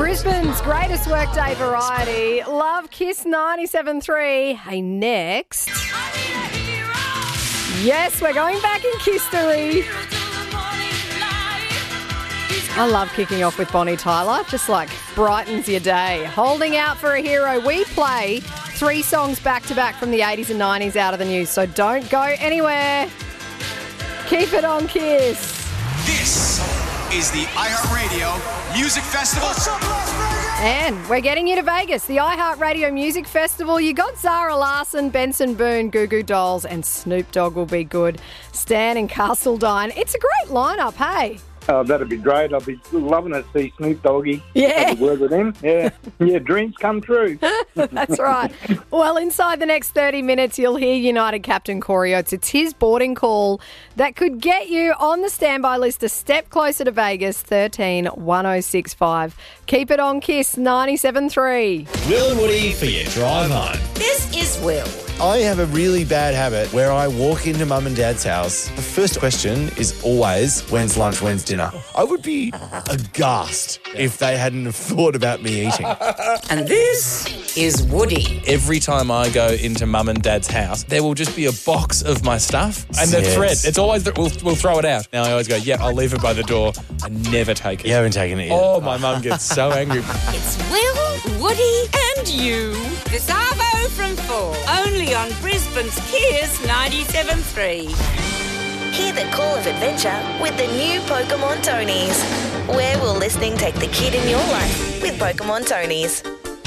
Brisbane's greatest workday variety. Love Kiss 97.3. Hey, next. Yes, we're going back in history. I love kicking off with Bonnie Tyler. Just like brightens your day. Holding out for a hero. We play 3 songs back to back from the 80s and 90s out of the news. So don't go anywhere. Keep it on Kiss. This is the iHeartRadio Music Festival. And we're getting you to Vegas, the iHeartRadio Music Festival. You got Zara Larsson, Benson Boone, Goo Goo Dolls, and Snoop Dogg will be good. Stan and Castledine. It's a great lineup, hey? Oh, that'd be great. I'd be loving to see Snoop Doggy. Yeah. I'd work with him. Yeah. Yeah, dreams come true. That's right. Well, inside the next 30 minutes, you'll hear United captain Corey Oates. It's his boarding call that could get you on the standby list a step closer to Vegas, 13 1065. Keep it on Kiss 97.3. Will and Woody for your drive home. This is Will. I have a really bad habit where I walk into Mum and Dad's house. The first question is always, when's lunch, when's dinner? I would be aghast if they hadn't have thought about me eating. And this is Woody. Every time I go into Mum and Dad's house, there will just be a box of my stuff. And the thread, it's always, we'll throw it out. Now I always go, I'll leave it by the door. I never take it. You haven't taken it yet. Oh, my mum gets so angry. It's Will, Woody and you. Gustavo from 4. Only on Brisbane's Kiss 97.3. Hear the call of adventure with the new Pokemon Tonies. Where will listening take the kid in your life with Pokemon Tonies?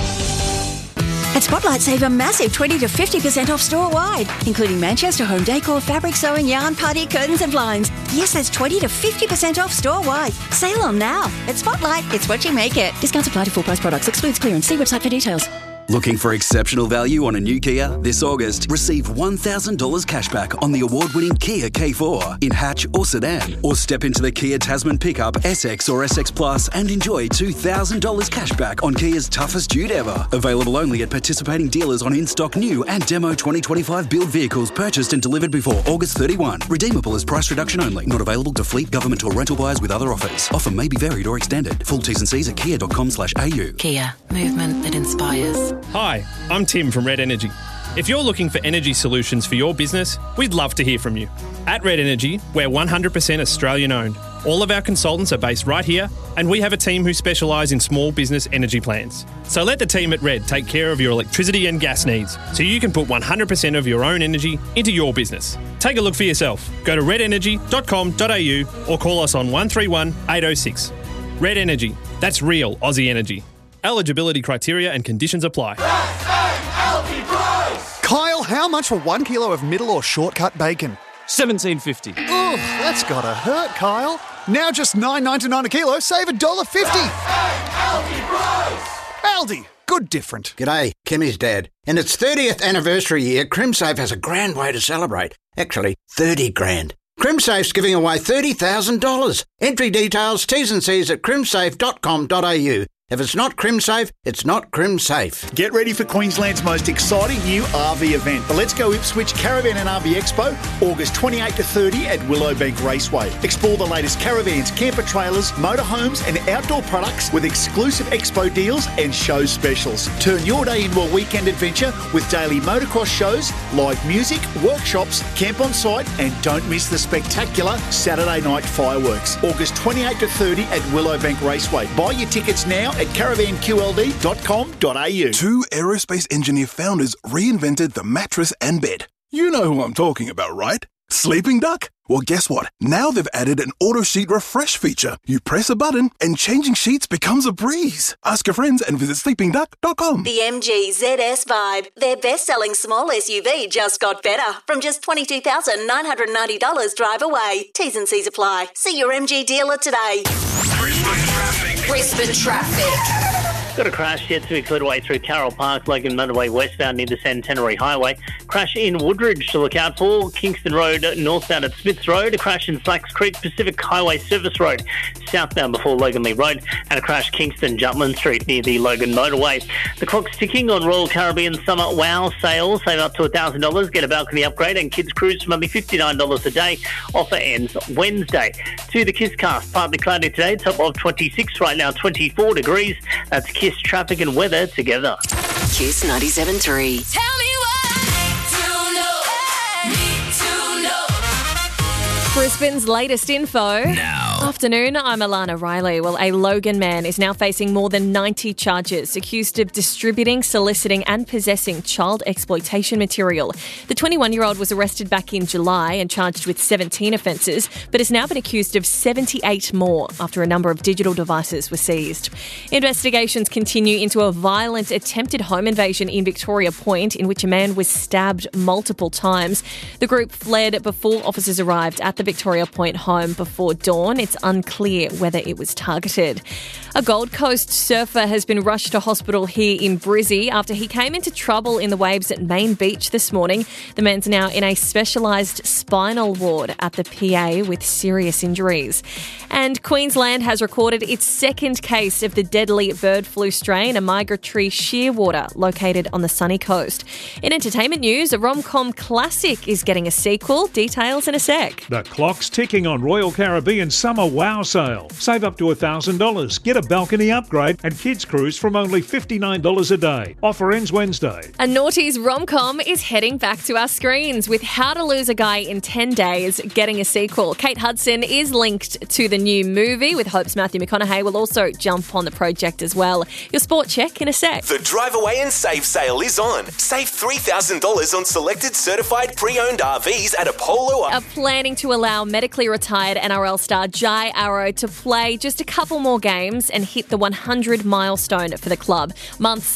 At Spotlight, save a massive 20 to 50% off store-wide, including Manchester home decor, fabric sewing, yarn, party curtains and blinds. Yes, that's 20 to 50% off store-wide. Sale on now. At Spotlight, it's what you make it. Discounts apply to full-price products. Excludes clearance. See website for details. Looking for exceptional value on a new Kia? This August, receive $1,000 cashback on the award-winning Kia K4 in hatch or sedan. Or step into the Kia Tasman pickup, SX or SX Plus and enjoy $2,000 cashback on Kia's toughest dude ever. Available only at participating dealers on in-stock new and demo 2025 build vehicles purchased and delivered before August 31. Redeemable as price reduction only. Not available to fleet, government or rental buyers with other offers. Offer may be varied or extended. Full T's and C's at kia.com/au. Kia. Movement that inspires. Hi, I'm Tim from Red Energy. If you're looking for energy solutions for your business, we'd love to hear from you. At Red Energy, we're 100% Australian-owned. All of our consultants are based right here, and we have a team who specialise in small business energy plans. So let the team at Red take care of your electricity and gas needs, so you can put 100% of your own energy into your business. Take a look for yourself. Go to redenergy.com.au or call us on 131 806. Red Energy. That's real Aussie energy. Eligibility criteria and conditions apply. Kyle, how much for 1 kilo of middle or shortcut bacon? $17.50. Ugh, that's gotta hurt, Kyle. Now just $9.99 a kilo, save $1.50. Aldi, good different. G'day, Kimmy's dad. In its 30th anniversary year, CrimSafe has a grand way to celebrate. Actually, 30 grand. CrimSafe's giving away $30,000. Entry details, T's and C's at crimsafe.com.au. If it's not CrimSafe, it's not CrimSafe. Get ready for Queensland's most exciting new RV event, the Let's Go Ipswich Caravan and RV Expo, August 28 to 30 at Willowbank Raceway. Explore the latest caravans, camper trailers, motorhomes and outdoor products with exclusive expo deals and show specials. Turn your day into a weekend adventure with daily motocross shows, live music, workshops, camp on site and don't miss the spectacular Saturday night fireworks. August 28 to 30 at Willowbank Raceway. Buy your tickets now at caravanqld.com.au. 2 aerospace engineer founders reinvented the mattress and bed. You know who I'm talking about, right? Sleeping Duck? Well, guess what? Now they've added an auto sheet refresh feature. You press a button and changing sheets becomes a breeze. Ask your friends and visit sleepingduck.com. The MG ZS Vibe. Their best-selling small SUV just got better. From just $22,990 drive away. T's and C's apply. See your MG dealer today. Brisbane traffic. Got a crash yet to be cleared away through Carroll Park, Logan Motorway westbound near the Centenary Highway. Crash in Woodridge to look out for. Kingston Road northbound at Smiths Road. A crash in Slacks Creek, Pacific Highway Service Road southbound before Logan Lee Road. And a crash Kingston Jutland Street near the Logan Motorway. The clock's ticking on Royal Caribbean Summer Wow Sale. Save up to $1,000. Get a balcony upgrade and kids cruise from only $59 a day. Offer ends Wednesday. To the Kiss Cast. Partly cloudy today. Top of 26. Right now 24 degrees. That's Kiss traffic and weather together. Kiss 97.3. Tell me Brisbane's latest info. Now. Afternoon, I'm Alana Riley. Well, a Logan man is now facing more than 90 charges, accused of distributing, soliciting and possessing child exploitation material. The 21-year-old was arrested back in July and charged with 17 offences, but has now been accused of 78 more after a number of digital devices were seized. Investigations continue into a violent attempted home invasion in Victoria Point, in which a man was stabbed multiple times. The group fled before officers arrived at the Victoria Point home before dawn. It's unclear whether it was targeted. A Gold Coast surfer has been rushed to hospital here in Brizzy after he came into trouble in the waves at Main Beach this morning. The man's now in a specialised spinal ward at the PA with serious injuries. And Queensland has recorded its second case of the deadly bird flu strain, a migratory shearwater located on the sunny coast. In entertainment news, a rom-com classic is getting a sequel. Details in a sec. The clock's ticking on Royal Caribbean Summer Wow Sale. Save up to $1,000. Get a balcony upgrade and kids cruise from only $59 a day. Offer ends Wednesday. A Naughties rom-com is heading back to our screens with How to Lose a Guy in 10 Days getting a sequel. Kate Hudson is linked to the new movie with hopes Matthew McConaughey will also jump on the project as well. Your sport check in a sec. The Drive Away and Save sale is on. Save $3,000 on selected certified pre-owned RVs at Apollo. Are planning to allow medically retired NRL star Jai Arrow to play just a couple more games and hit the 100 milestone for the club. Months